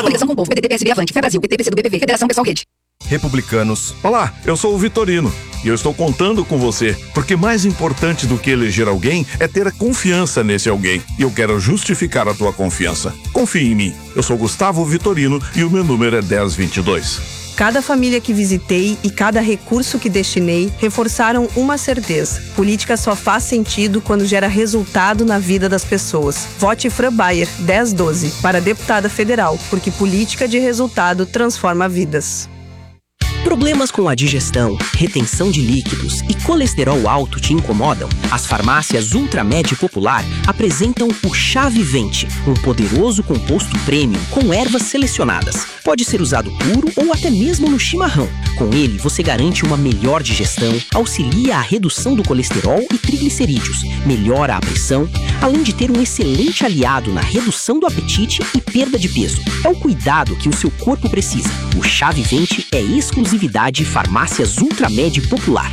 Coligação com o Povo, PDT, PSB, Avante, Fé Brasil, PT, PCdoB, PV, Federação Pessoal Rede. Republicanos. Olá, eu sou o Vitorino e eu estou contando com você, porque mais importante do que eleger alguém é ter a confiança nesse alguém. E eu quero justificar a tua confiança. Confie em mim. Eu sou Gustavo Vitorino e o meu número é 1022. Cada família que visitei e cada recurso que destinei reforçaram uma certeza: política só faz sentido quando gera resultado na vida das pessoas. Vote Fran Bayer, 1012, para deputada federal, porque política de resultado transforma vidas. Problemas com a digestão, retenção de líquidos e colesterol alto te incomodam? As farmácias Ultramed Popular apresentam o Chá Vivente, um poderoso composto premium com ervas selecionadas. Pode ser usado puro ou até mesmo no chimarrão. Com ele, você garante uma melhor digestão, auxilia a redução do colesterol e triglicerídeos, melhora a pressão, além de ter um excelente aliado na redução do apetite e perda de peso. É o cuidado que o seu corpo precisa. O Chá Vivente é exclusividade Farmácias Ultramed Popular.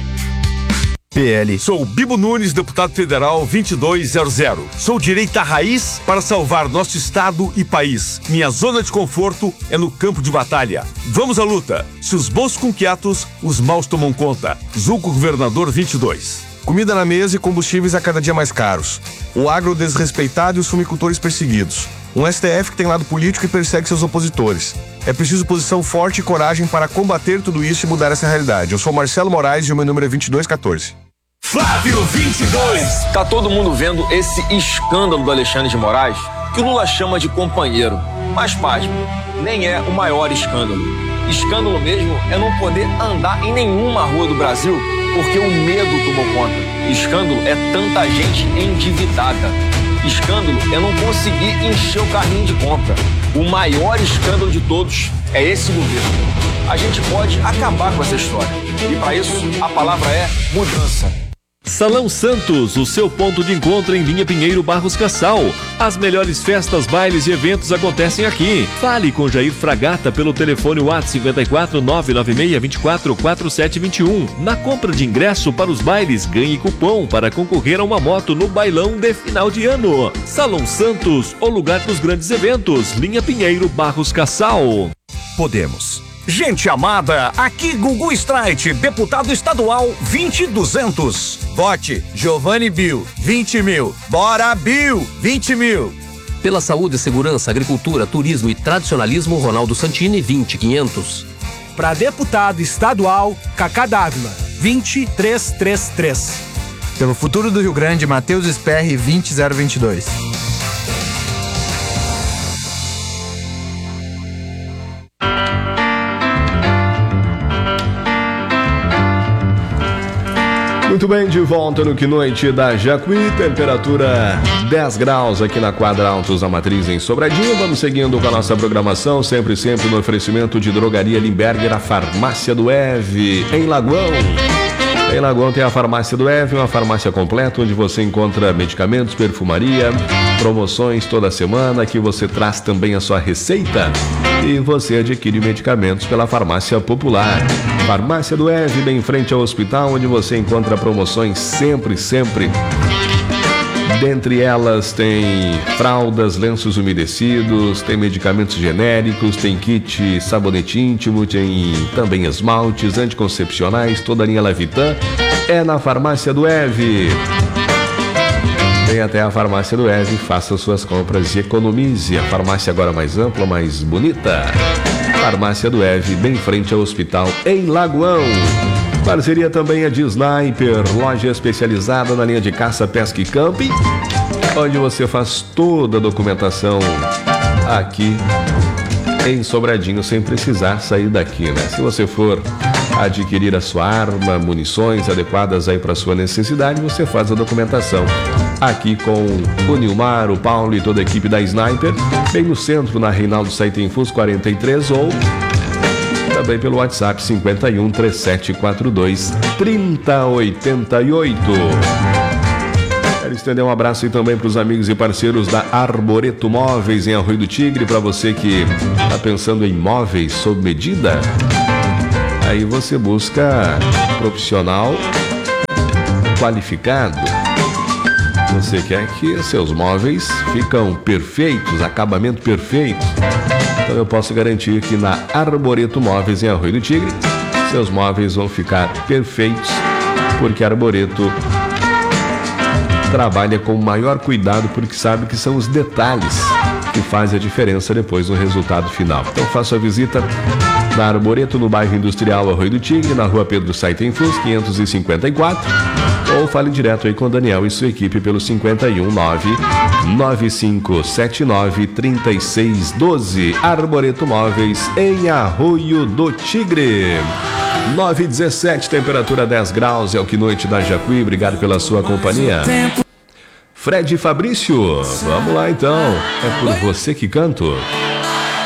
PL. Sou Bibo Nunes, deputado federal 2200. Sou direita raiz para salvar nosso estado e país. Minha zona de conforto é no campo de batalha. Vamos à luta. Se os bons com quietos, os maus tomam conta. Zulco Governador 22. Comida na mesa e combustíveis a cada dia mais caros. O agro desrespeitado e os fumicultores perseguidos. Um STF que tem lado político e persegue seus opositores. É preciso posição forte e coragem para combater tudo isso e mudar essa realidade. Eu sou Marcelo Moraes e o meu número é 2214. Flávio 22. Tá todo mundo vendo esse escândalo do Alexandre de Moraes, que o Lula chama de companheiro. Mas, pasme, nem é o maior escândalo. Escândalo mesmo é não poder andar em nenhuma rua do Brasil porque o medo tomou conta. Escândalo é tanta gente endividada. Escândalo é não conseguir encher o carrinho de compra. O maior escândalo de todos é esse governo. A gente pode acabar com essa história. E para isso, a palavra é mudança. Salão Santos, o seu ponto de encontro em Linha Pinheiro, Barros Cassal. As melhores festas, bailes e eventos acontecem aqui. Fale com Jair Fragata pelo telefone WhatsApp 54 996 24 4721. Na compra de ingresso para os bailes, ganhe cupom para concorrer a uma moto no bailão de final de ano. Salão Santos, o lugar dos grandes eventos. Linha Pinheiro, Barros Cassal. Podemos. Gente amada, aqui Gugu Streit, deputado estadual 20200. Vote Giovanni Bill, 20 mil. Bora Bill, 20 mil. Pela saúde, segurança, agricultura, turismo e tradicionalismo, Ronaldo Santini, 20500. Para deputado estadual, Cacá Dávila, 20333. Pelo futuro do Rio Grande, Matheus Sperry, 20022. Muito bem, de volta no Que Noite da Jacuí, temperatura 10 graus aqui na Quadra Altos da Matriz em Sobradinho. Vamos seguindo com a nossa programação, sempre no oferecimento de Drogaria Limberger, a farmácia do Eve, em Lagoão. Em Lagoão tem a farmácia do Eve, uma farmácia completa onde você encontra medicamentos, perfumaria, promoções toda semana. Aqui você traz também a sua receita e você adquire medicamentos pela farmácia popular. Farmácia do Eve, bem em frente ao hospital, onde você encontra promoções sempre. Dentre elas tem fraldas, lenços umedecidos, tem medicamentos genéricos, tem kit sabonete íntimo, tem também esmaltes, anticoncepcionais, toda a linha Lavitan é na Farmácia do Eve. Tem até a Farmácia do Eve, faça suas compras e economize. A farmácia agora mais ampla, mais bonita. Farmácia do Eve, bem em frente ao hospital em Lagoão. Parceria também é de Sniper, loja especializada na linha de caça, pesca e camping, onde você faz toda a documentação aqui em Sobradinho sem precisar sair daqui, né? Se você for adquirir a sua arma, munições adequadas aí para sua necessidade, você faz a documentação aqui com o Nilmar, o Paulo e toda a equipe da Sniper, bem no centro, na Reinaldo Saitenfus 43, ou também pelo WhatsApp 51 3742 3088. Quero estender um abraço aí também para os amigos e parceiros da Arboreto Móveis em Arroio do Tigre. Para você que está pensando em móveis sob medida, aí você busca profissional qualificado. Você quer que seus móveis ficam perfeitos, acabamento perfeito. Então eu posso garantir que na Arboreto Móveis em Arroio do Tigre, seus móveis vão ficar perfeitos, porque a Arboreto trabalha com o maior cuidado, porque sabe que são os detalhes que fazem a diferença depois no resultado final. Então faça a visita na Arboreto, no bairro Industrial Arroio do Tigre, na rua Pedro Saitenfus, 554, ou fale direto aí com o Daniel e sua equipe pelo 519-9579-3612. Arboreto Móveis em Arroio do Tigre. 9h17, temperatura 10 graus, é o que noite da Jacuí. Obrigado pela sua companhia. Fred e Fabrício, vamos lá então. É por você que canto.